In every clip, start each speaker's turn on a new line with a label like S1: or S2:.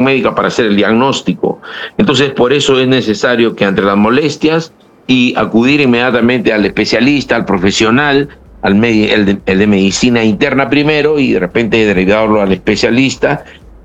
S1: médica para hacer el diagnóstico. Entonces, por eso es necesario que ante las molestias y acudir inmediatamente al especialista, al profesional, el de medicina interna primero y de repente derivarlo al especialista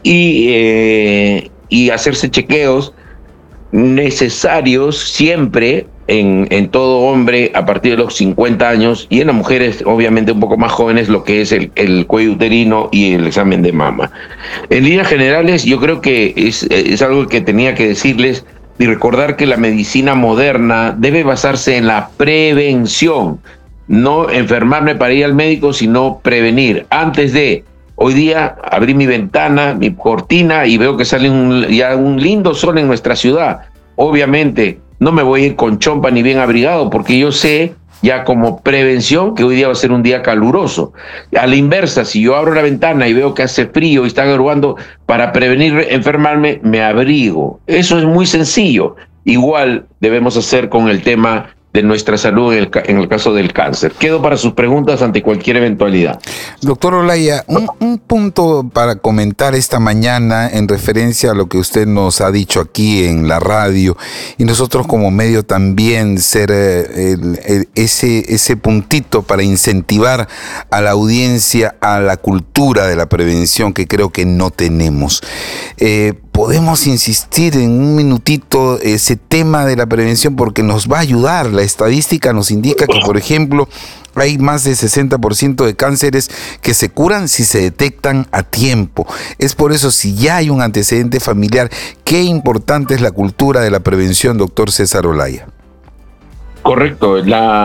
S1: y hacerse chequeos necesarios siempre en todo hombre a partir de los 50 años y en las mujeres obviamente un poco más jóvenes lo que es el cuello uterino y el examen de mama. En líneas generales yo creo que es algo que tenía que decirles y recordar que la medicina moderna debe basarse en la prevención, no enfermarme para ir al médico, sino prevenir. Antes de, hoy día abrí mi ventana, mi cortina y veo que sale ya un lindo sol en nuestra ciudad. Obviamente no me voy a ir con chompa ni bien abrigado porque yo sé ya como prevención que hoy día va a ser un día caluroso. A la inversa, si yo abro la ventana y veo que hace frío y está garuando, para prevenir enfermarme, me abrigo. Eso es muy sencillo. Igual debemos hacer con el tema de nuestra salud en el caso del cáncer. Quedo para sus preguntas ante cualquier eventualidad.
S2: Doctor Olaya, un punto para comentar esta mañana en referencia a lo que usted nos ha dicho aquí en la radio y nosotros como medio también ser ese puntito para incentivar a la audiencia a la cultura de la prevención que creo que no tenemos. Podemos insistir en un minutito ese tema de la prevención porque nos va a ayudar. La estadística nos indica que, por ejemplo, hay más del 60% de cánceres que se curan si se detectan a tiempo. Es por eso, si ya hay un antecedente familiar, qué importante es la cultura de la prevención, doctor César Olaya.
S1: Correcto,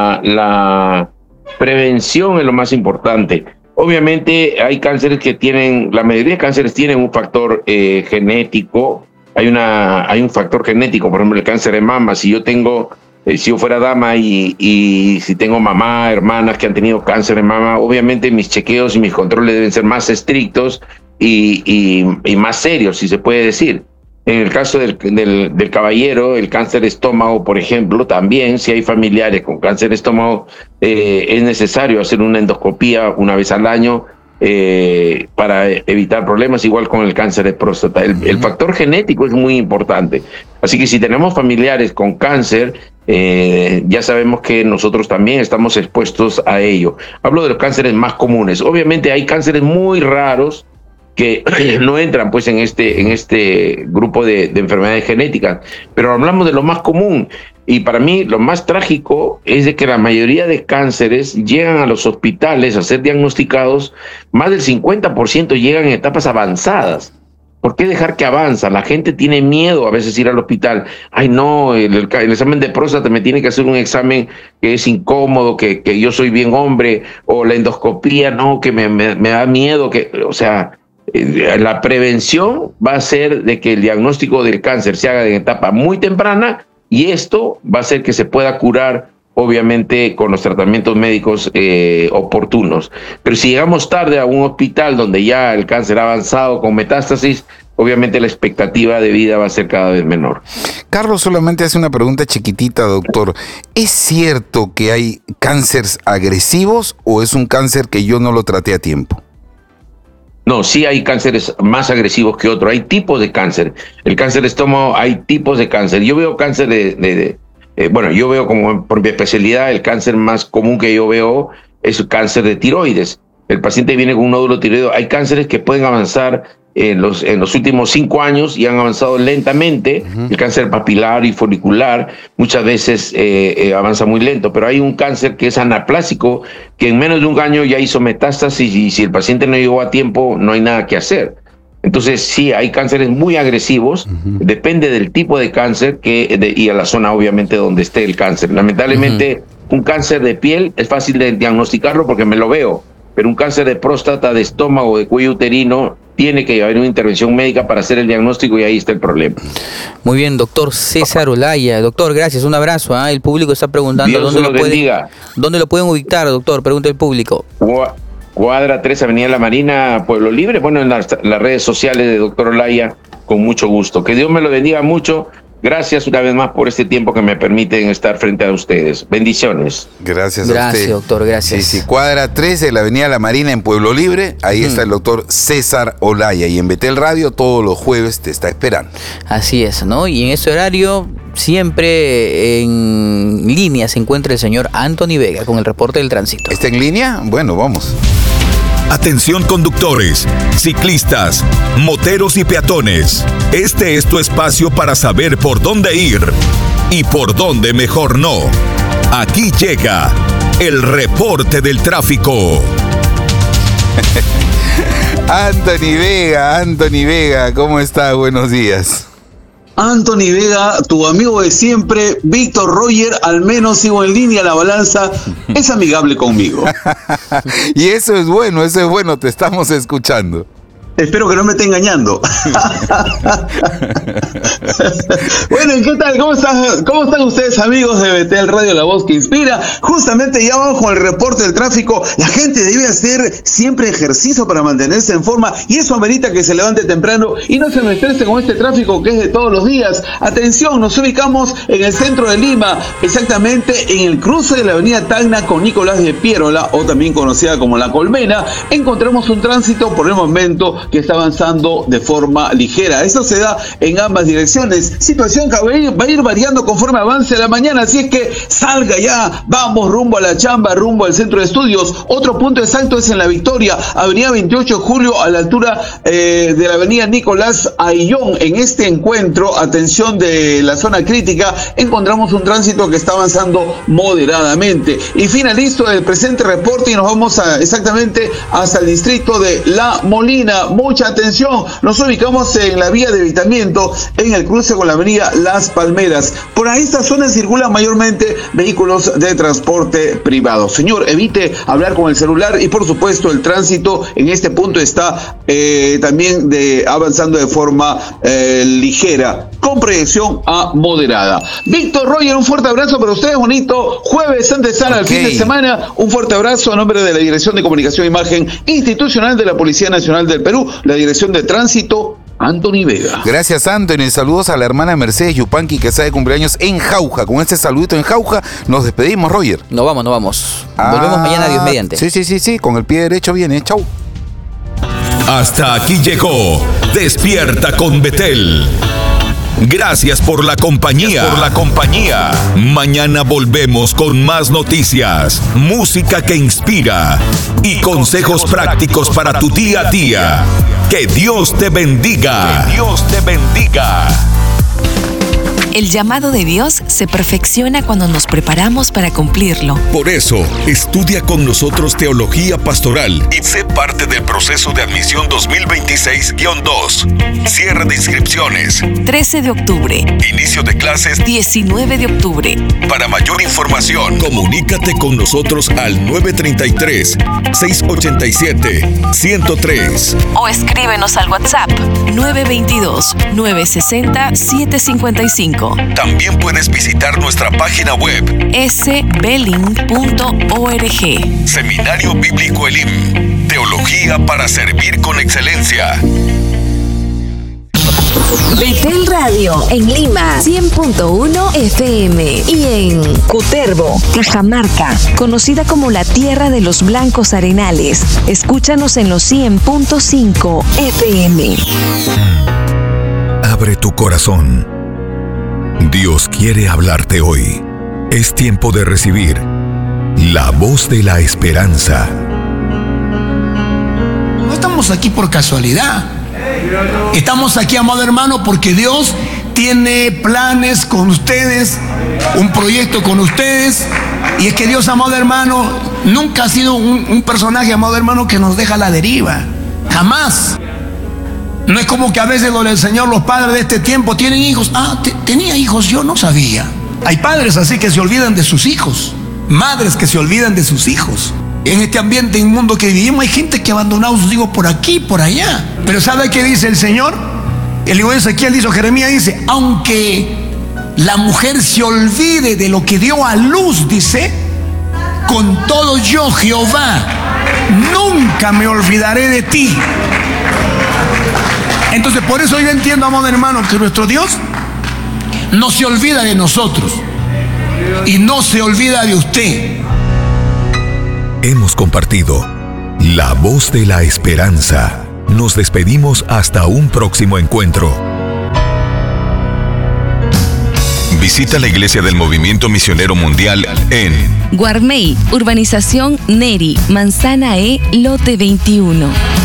S1: la prevención es lo más importante. Obviamente hay cánceres que la mayoría de cánceres tienen un factor genético, hay un factor genético, por ejemplo el cáncer de mama. Si yo fuera dama y si tengo mamá, hermanas que han tenido cáncer de mama, obviamente mis chequeos y mis controles deben ser más estrictos y más serios, si se puede decir. En el caso del caballero, el cáncer de estómago, por ejemplo, también, si hay familiares con cáncer de estómago, es necesario hacer una endoscopía una vez al año para evitar problemas, igual con el cáncer de próstata. El factor genético es muy importante. Así que si tenemos familiares con cáncer, ya sabemos que nosotros también estamos expuestos a ello. Hablo de los cánceres más comunes. Obviamente hay cánceres muy raros que no entran pues en este grupo de enfermedades genéticas, pero hablamos de lo más común y para mí lo más trágico es de que la mayoría de cánceres llegan a los hospitales a ser diagnosticados, más del 50% llegan en etapas avanzadas. ¿Por qué dejar que avanza? La gente tiene miedo a veces ir al hospital. Ay, no, el examen de próstata me tiene que hacer un examen que es incómodo, que yo soy bien hombre, o la endoscopía, no, que me da miedo, o sea, la prevención va a ser de que el diagnóstico del cáncer se haga en etapa muy temprana y esto va a hacer que se pueda curar obviamente con los tratamientos médicos oportunos. Pero si llegamos tarde a un hospital donde ya el cáncer ha avanzado con metástasis, obviamente la expectativa de vida va a ser cada vez menor.
S2: Carlos solamente hace una pregunta chiquitita, doctor. ¿Es cierto que hay cánceres agresivos o es un cáncer que yo no lo traté a tiempo?
S1: No, sí hay cánceres más agresivos que otros. Hay tipos de cáncer. El cáncer de estómago, hay tipos de cáncer. Yo veo cáncer yo veo como por mi especialidad, el cáncer más común que yo veo es el cáncer de tiroides. El paciente viene con un nódulo tiroideo. Hay cánceres que pueden avanzar en los últimos 5 años y han avanzado lentamente. El cáncer papilar y folicular muchas veces avanza muy lento, pero hay un cáncer que es anaplásico, que en menos de un año ya hizo metástasis y si el paciente no llegó a tiempo, no hay nada que hacer. Entonces sí, hay cánceres muy agresivos, depende del tipo de cáncer y a la zona obviamente donde esté el cáncer. Lamentablemente un cáncer de piel es fácil de diagnosticarlo porque me lo veo, pero un cáncer de próstata, de estómago, de cuello uterino, tiene que haber una intervención médica para hacer el diagnóstico y ahí está el problema.
S3: Muy bien, doctor César Olaya. Doctor, gracias, un abrazo. El público está preguntando dónde lo pueden ubicar, doctor, pregunta el público.
S1: Cuadra 3, Avenida La Marina, Pueblo Libre, bueno, en las redes sociales de doctor Olaya, con mucho gusto. Que Dios me lo bendiga mucho Gracias una vez más por este tiempo que me permiten estar frente a ustedes. Bendiciones.
S2: Gracias a usted.
S3: Gracias, doctor, gracias.
S2: Sí, cuadra 13 de la Avenida La Marina en Pueblo Libre. Ahí está el doctor César Olaya. Y en Betel Radio todos los jueves te está esperando.
S3: Así es, ¿no? Y en ese horario siempre en línea se encuentra el señor Anthony Vega con el reporte del tránsito.
S2: ¿Está en línea? Bueno, vamos.
S4: Atención conductores, ciclistas, moteros y peatones. Este es tu espacio para saber por dónde ir y por dónde mejor no. Aquí llega el reporte del tráfico.
S2: Anthony Vega, ¿cómo está? Buenos días.
S5: Anthony Vega, tu amigo de siempre, Víctor Roger, al menos sigo en línea, la balanza es amigable conmigo.
S2: Y eso es bueno, te estamos escuchando.
S5: Espero que no me esté engañando. Bueno, ¿y qué tal? ¿Cómo están ustedes, amigos de Betel Radio, la voz que inspira? Justamente ya vamos con el reporte del tráfico. La gente debe hacer siempre ejercicio para mantenerse en forma y eso amerita que se levante temprano y no se me estrese con este tráfico que es de todos los días. Atención, nos ubicamos en el centro de Lima, exactamente en el cruce de la avenida Tacna con Nicolás de Piérola, o también conocida como La Colmena. Encontramos un tránsito por el momento que está avanzando de forma ligera. Esto se da en ambas direcciones. Situación que va a ir variando conforme avance la mañana, así es que salga ya, vamos rumbo a la chamba, rumbo al centro de estudios. Otro punto exacto es en La Victoria, avenida 28 de julio, a la altura de la avenida Nicolás Ayllón. En este encuentro, atención de la zona crítica, encontramos un tránsito que está avanzando moderadamente. Y finalizo el presente reporte y nos vamos exactamente hasta el distrito de La Molina. Mucha atención, nos ubicamos en la vía de evitamiento en el cruce con la avenida Las Palmeras. Por ahí esta zona circulan mayormente vehículos de transporte privado. Señor, evite hablar con el celular y por supuesto el tránsito en este punto está también avanzando de forma ligera, con proyección a moderada. Víctor Roger, un fuerte abrazo para ustedes, bonito jueves antesala al fin de semana. Un fuerte abrazo a nombre de la Dirección de Comunicación e Imagen Institucional de la Policía Nacional del Perú, la Dirección de Tránsito, Anthony Vega.
S2: Gracias, Anthony. Saludos a la hermana Mercedes Yupanqui, que está de cumpleaños en Jauja. Con este saludito en Jauja, nos despedimos, Roger.
S3: Nos vamos. Volvemos mañana, Dios mediante.
S2: Sí, con el pie derecho viene. Chau.
S4: Hasta aquí llegó Despierta con Betel. Gracias por la compañía. Mañana volvemos con más noticias, música que inspira y consejos prácticos para tu día a día. Que Dios te bendiga.
S6: El llamado de Dios se perfecciona cuando nos preparamos para cumplirlo.
S4: Por eso, estudia con nosotros Teología Pastoral y sé parte del proceso de admisión 2026-2. Cierre de inscripciones
S6: 13 de octubre.
S4: Inicio de clases
S6: 19 de octubre.
S4: Para mayor información, comunícate con nosotros al 933-687-103.
S6: O escríbenos al WhatsApp 922-960-755.
S4: También puedes visitar nuestra página web
S6: sbelling.org.
S4: Seminario Bíblico Elim. Teología para servir con excelencia.
S7: Betel Radio en Lima 100.1 FM y en Cutervo, Cajamarca, conocida como la tierra de los blancos arenales. Escúchanos en los 100.5 FM.
S4: Abre tu corazón. Dios quiere hablarte hoy. Es tiempo de recibir la voz de la esperanza.
S8: No estamos aquí por casualidad. Estamos aquí, amado hermano, porque Dios tiene planes con ustedes, un proyecto con ustedes. Y es que Dios, amado hermano, nunca ha sido un personaje, amado hermano, que nos deja a la deriva. Jamás. No es como que a veces el Señor, los padres de este tiempo tienen hijos. Tenía hijos, yo no sabía. Hay padres así que se olvidan de sus hijos, madres que se olvidan de sus hijos. En este ambiente inmundo que vivimos hay gente que ha abandonado a sus hijos por aquí, por allá. Pero ¿sabe qué dice el Señor? El libro de Ezequiel dice, Jeremías dice, aunque la mujer se olvide de lo que dio a luz, dice, con todo yo, Jehová, nunca me olvidaré de ti. Entonces por eso yo entiendo, amado hermano, que nuestro Dios no se olvida de nosotros y no se olvida de usted.
S4: Hemos compartido La Voz de la Esperanza. Nos despedimos hasta un próximo encuentro. Visita la Iglesia del Movimiento Misionero Mundial en
S6: Guarmey, Urbanización Neri, Manzana E, Lote 21.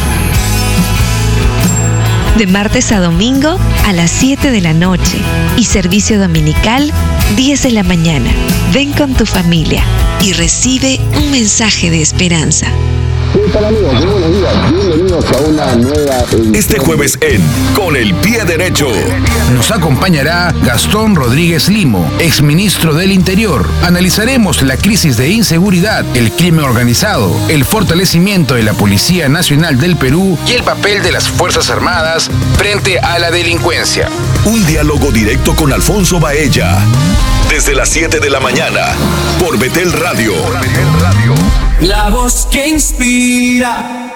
S6: De martes a domingo a las 7 de la noche y servicio dominical 10 de la mañana. Ven con tu familia y recibe un mensaje de esperanza.
S9: ¿Qué tal, amigos? Muy buenos días. Bienvenidos a una nueva edición.
S4: Este jueves en Con el Pie Derecho
S10: nos acompañará Gastón Rodríguez Limo, exministro del Interior. Analizaremos la crisis de inseguridad, el crimen organizado, el fortalecimiento de la Policía Nacional del Perú y el papel de las Fuerzas Armadas frente a la delincuencia.
S4: Un diálogo directo con Alfonso Baella. Desde las 7 de la mañana por Betel Radio.
S11: La voz que inspira.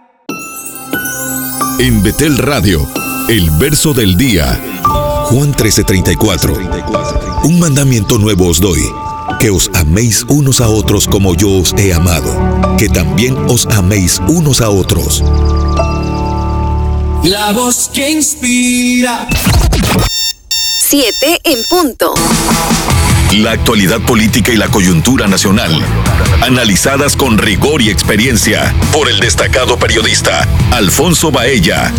S4: En Betel Radio, el verso del día. Juan 13:34. Un mandamiento nuevo os doy, que os améis unos a otros como yo os he amado, que también os améis unos a otros.
S11: La voz que inspira.
S7: 7 en punto.
S4: La actualidad política y la coyuntura nacional, analizadas con rigor y experiencia por el destacado periodista Alfonso Baella.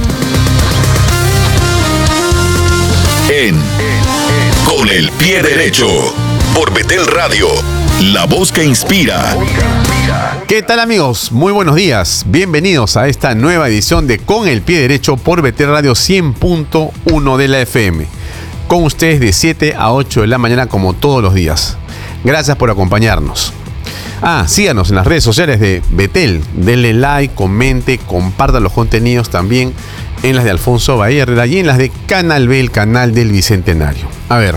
S4: En Con el Pie Derecho, por Betel Radio, la voz que inspira.
S12: ¿Qué tal, amigos? Muy buenos días. Bienvenidos a esta nueva edición de Con el Pie Derecho por Betel Radio 100.1 de la FM. Con ustedes de 7 a 8 de la mañana como todos los días. Gracias por acompañarnos. Síganos en las redes sociales de Betel. Denle like, comente, compartan los contenidos también en las de Alfonso Baella Herrera y en las de Canal B, el canal del Bicentenario. A ver.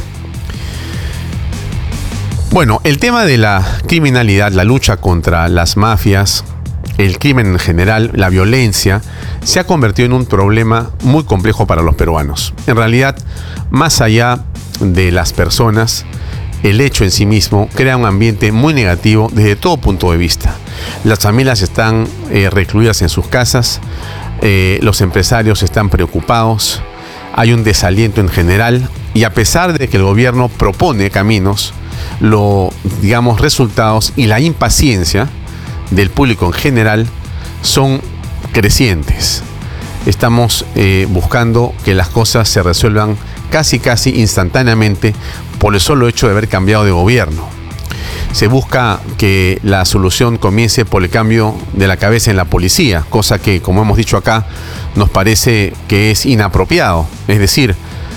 S12: Bueno, el tema de la criminalidad, la lucha contra las mafias, el crimen en general, la violencia, se ha convertido en un problema muy complejo para los peruanos. En realidad, más allá de las personas, el hecho en sí mismo crea un ambiente muy negativo desde todo punto de vista. Las familias están recluidas en sus casas, los empresarios están preocupados, hay un desaliento en general y a pesar de que el gobierno propone caminos, los resultados y la impaciencia del público en general son crecientes. Estamos buscando que las cosas se resuelvan casi instantáneamente por el solo hecho de haber cambiado de gobierno. Se busca que la solución comience por el cambio de la cabeza en la policía, cosa que, como hemos dicho acá, nos parece que es inapropiado. Es decir,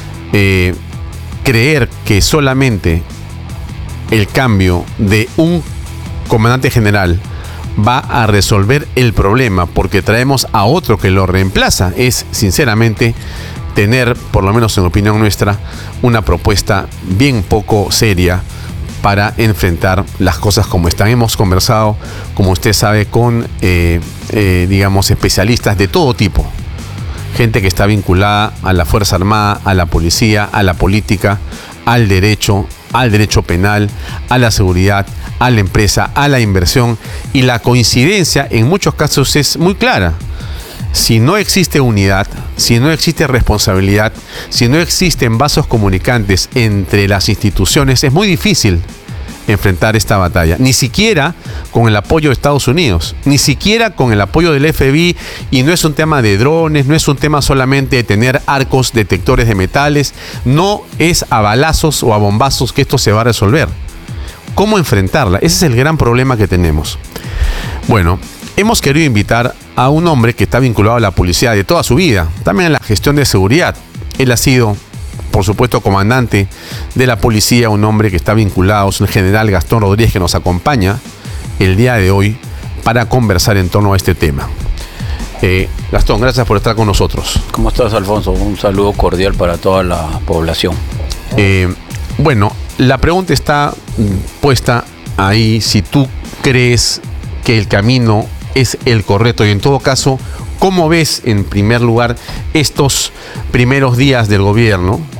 S12: creer que solamente el cambio de un comandante general va a resolver el problema porque traemos a otro que lo reemplaza es, sinceramente, tener, por lo menos en opinión nuestra, una propuesta bien poco seria para enfrentar las cosas como están. Hemos conversado, como usted sabe, con especialistas de todo tipo, gente que está vinculada a la Fuerza Armada, a la policía, a la política, al derecho penal, a la seguridad, a la empresa, a la inversión, y la coincidencia en muchos casos es muy clara. Si no existe unidad, si no existe responsabilidad, si no existen vasos comunicantes entre las instituciones, es muy difícil enfrentar esta batalla. Ni siquiera con el apoyo de Estados Unidos, ni siquiera con el apoyo del FBI, y no es un tema de drones, no es un tema solamente de tener arcos detectores de metales, no es a balazos o a bombazos que esto se va a resolver. ¿Cómo enfrentarla? Ese es el gran problema que tenemos. Bueno, hemos querido invitar a un hombre que está vinculado a la policía de toda su vida, también a la gestión de seguridad. Él ha sido, por supuesto, comandante de la policía, un hombre que está vinculado, es el general Gastón Rodríguez, que nos acompaña el día de hoy para conversar en torno a este tema. Gastón, gracias por estar con nosotros.
S13: ¿Cómo estás, Alfonso? Un saludo cordial para toda la población.
S12: Bueno, la pregunta está puesta ahí, si tú crees que el camino es el correcto, y en todo caso, ¿cómo ves en primer lugar estos primeros días del gobierno?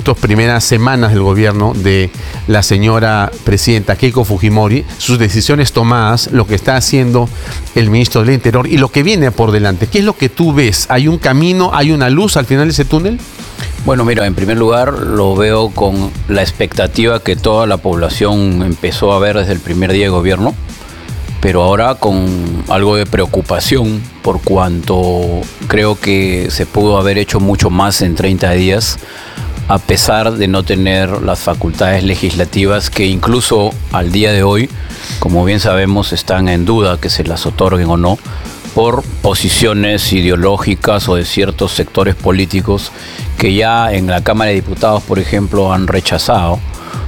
S12: estas primeras semanas del gobierno de la señora presidenta Keiko Fujimori, sus decisiones tomadas, lo que está haciendo el ministro del Interior y lo que viene por delante. ¿Qué es lo que tú ves? ¿Hay un camino, hay una luz al final de ese túnel?
S13: Bueno, mira, en primer lugar lo veo con la expectativa que toda la población empezó a ver desde el primer día de gobierno, pero ahora con algo de preocupación por cuanto creo que se pudo haber hecho mucho más en 30 días, a pesar de no tener las facultades legislativas que incluso al día de hoy, como bien sabemos, están en duda que se las otorguen o no, por posiciones ideológicas o de ciertos sectores políticos que ya en la Cámara de Diputados, por ejemplo, han rechazado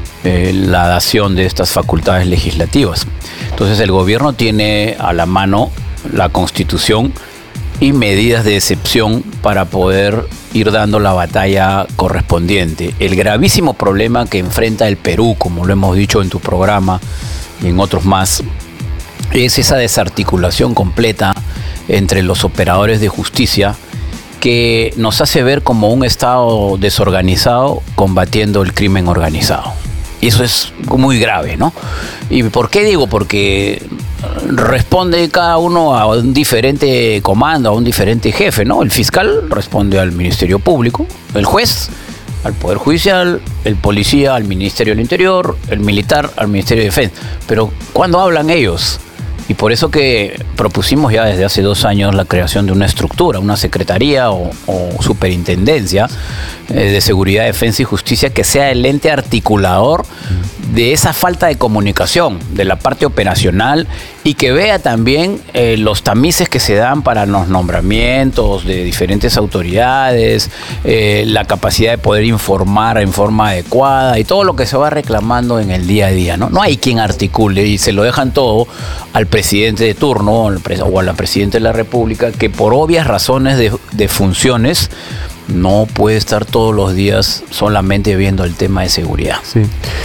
S13: la dación de estas facultades legislativas. Entonces el gobierno tiene a la mano la Constitución y medidas de excepción para poder ir dando la batalla correspondiente. El gravísimo problema que enfrenta el Perú, como lo hemos dicho en tu programa y en otros más, es esa desarticulación completa entre los operadores de justicia que nos hace ver como un Estado desorganizado combatiendo el crimen organizado. Y eso es muy grave, ¿no? ¿Y por qué digo? Porque responde cada uno a un diferente comando, a un diferente jefe, ¿no? El fiscal responde al Ministerio Público, el juez al Poder Judicial, el policía al Ministerio del Interior, el militar al Ministerio de Defensa. Pero ¿cuándo hablan ellos? Y por eso que propusimos ya desde hace 2 años la creación de una estructura, una secretaría o superintendencia de Seguridad, Defensa y Justicia que sea el ente articulador de esa falta de comunicación de la parte operacional y que vea también los tamices que se dan para los nombramientos de diferentes autoridades, la capacidad de poder informar en forma adecuada y todo lo que se va reclamando en el día a día, ¿no? No hay quien articule y se lo dejan todo al presidente de turno o a la presidenta de la República, que por obvias razones de funciones no puede estar todos los días solamente viendo el tema de seguridad.
S12: Sí.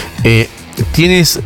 S12: Tienes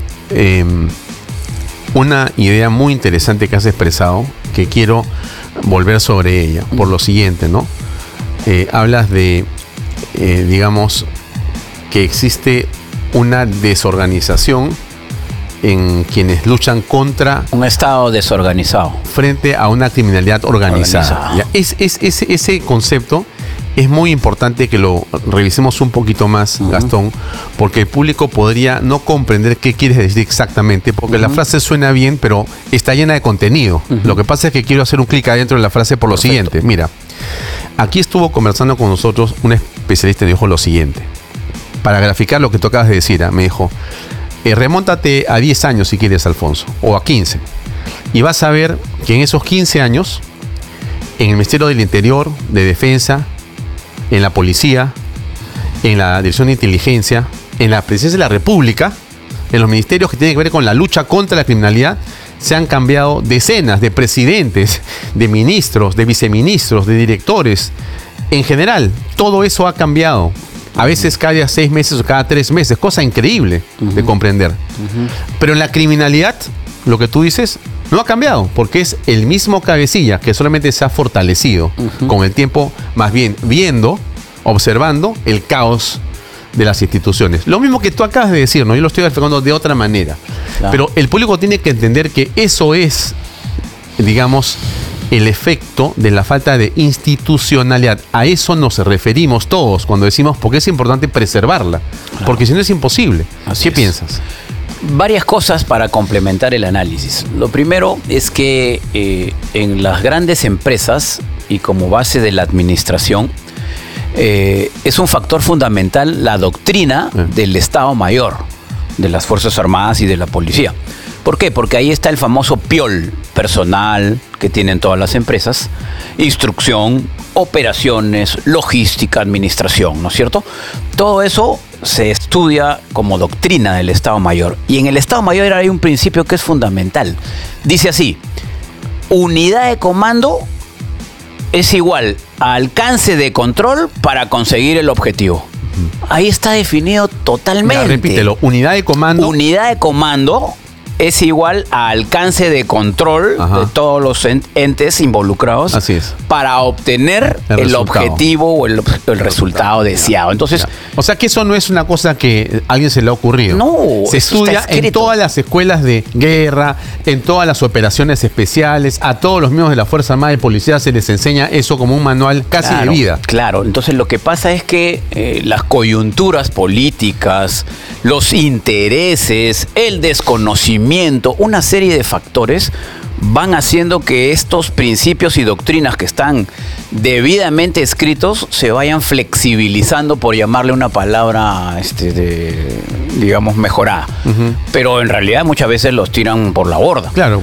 S12: una idea muy interesante que has expresado, que quiero volver sobre ella, por lo siguiente, ¿no? Hablas de, digamos, que existe una desorganización en quienes luchan contra
S13: un Estado desorganizado
S12: frente a una criminalidad organizada. Ya, ese concepto es muy importante que lo revisemos un poquito más, Gastón, porque el público podría no comprender qué quieres decir exactamente, porque la frase suena bien, pero está llena de contenido. Lo que pasa es que quiero hacer un clic adentro de la frase por lo siguiente. Mira, aquí estuvo conversando con nosotros un especialista y dijo lo siguiente, para graficar lo que tú acabas de decir, me dijo, remóntate a 10 años si quieres, Alfonso, o a 15, y vas a ver que en esos 15 años, en el Ministerio del Interior, de Defensa, en la Policía, en la Dirección de Inteligencia, en la Presidencia de la República, en los ministerios que tienen que ver con la lucha contra la criminalidad, se han cambiado decenas de presidentes, de ministros, de viceministros, de directores. En general, todo eso ha cambiado. A veces cada 6 meses o cada 3 meses, cosa increíble de comprender. Pero en la criminalidad, lo que tú dices, no ha cambiado, porque es el mismo cabecilla que solamente se ha fortalecido con el tiempo, más bien viendo, observando el caos de las instituciones. Lo mismo que tú acabas de decir, ¿no? Yo lo estoy explicando de otra manera. Claro. Pero el público tiene que entender que eso es, digamos, el efecto de la falta de institucionalidad. A eso nos referimos todos cuando decimos porque es importante preservarla, porque si no es imposible. ¿Qué piensas?
S13: Varias cosas para complementar el análisis. Lo primero es que en las grandes empresas y como base de la administración es un factor fundamental la doctrina del Estado Mayor, de las Fuerzas Armadas y de la Policía. ¿Por qué? Porque ahí está el famoso PIOL, personal que tienen todas las empresas, instrucción, operaciones, logística, administración, ¿no es cierto? Todo eso se estudia como doctrina del Estado Mayor. Y en el Estado Mayor hay un principio que es fundamental. Dice así: unidad de comando es igual a alcance de control para conseguir el objetivo. Ahí está definido totalmente.
S12: Mira, repítelo, unidad de comando.
S13: Unidad de comando es igual a alcance de control de todos los entes involucrados.
S12: Así es.
S13: Para obtener el objetivo o el resultado deseado. Entonces,
S12: o sea que eso no es una cosa que a alguien se le ha ocurrido.
S13: No,
S12: se estudia en todas las escuelas de guerra, en todas las operaciones especiales, a todos los miembros de la Fuerza Armada y Policía se les enseña eso como un manual casi de vida.
S13: Claro, entonces lo que pasa es que las coyunturas políticas, los intereses, el desconocimiento, una serie de factores van haciendo que estos principios y doctrinas que están debidamente escritos se vayan flexibilizando, por llamarle una palabra digamos mejorada. Pero en realidad muchas veces los tiran por la borda.
S12: Claro.